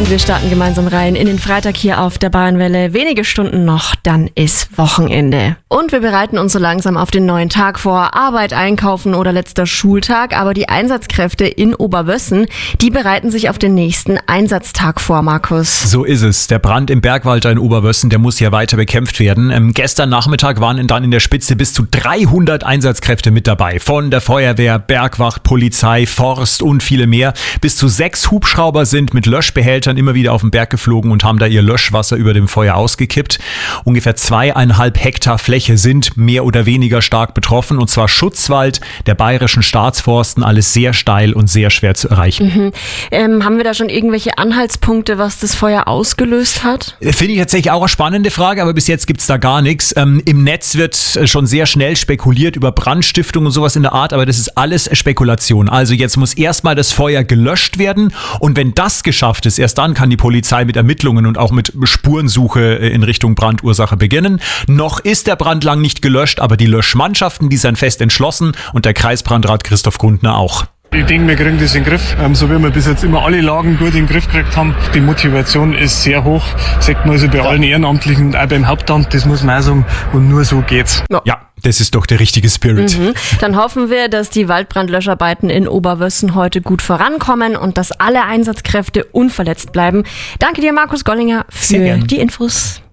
Und wir starten gemeinsam rein in den Freitag hier auf der Bayernwelle. Wenige Stunden noch, dann ist Wochenende. Und wir bereiten uns so langsam auf den neuen Tag vor. Arbeit, Einkaufen oder letzter Schultag. Aber die Einsatzkräfte in Oberwössen, die bereiten sich auf den nächsten Einsatztag vor, Markus. So ist es. Der Brand im Bergwald in Oberwössen, der muss ja weiter bekämpft werden. Gestern Nachmittag waren dann in der Spitze bis zu 300 Einsatzkräfte mit dabei. Von der Feuerwehr, Bergwacht, Polizei, Forst und viele mehr. Bis zu 6 Hubschrauber sind mit Löschbehältern immer wieder auf den Berg geflogen und haben da ihr Löschwasser über dem Feuer ausgekippt. Ungefähr 2,5 Hektar Fläche sind mehr oder weniger stark betroffen, und zwar Schutzwald der Bayerischen Staatsforsten, alles sehr steil und sehr schwer zu erreichen. Haben wir da schon irgendwelche Anhaltspunkte, was das Feuer ausgelöst hat? Finde ich tatsächlich auch eine spannende Frage, aber bis jetzt gibt's da gar nichts. Im Netz wird schon sehr schnell spekuliert über Brandstiftung und sowas in der Art, aber das ist alles Spekulation. Also jetzt muss erstmal das Feuer gelöscht werden, und wenn das geschafft ist, erst dann kann die Polizei mit Ermittlungen und auch mit Spurensuche in Richtung Brandursache beginnen. Noch ist der Brand lang nicht gelöscht, aber die Löschmannschaften, die sind fest entschlossen, und der Kreisbrandrat Christoph Grundner auch. Ich denke, wir kriegen das in den Griff, so wie wir bis jetzt immer alle Lagen gut in den Griff gekriegt haben. Die Motivation ist sehr hoch, sagt man also bei allen Ehrenamtlichen und auch beim Hauptamt, das muss man auch sagen, und nur so geht's. Ja, das ist doch der richtige Spirit. Dann hoffen wir, dass die Waldbrandlöscharbeiten in Oberwössen heute gut vorankommen und dass alle Einsatzkräfte unverletzt bleiben. Danke dir, Markus Gollinger, für die Infos.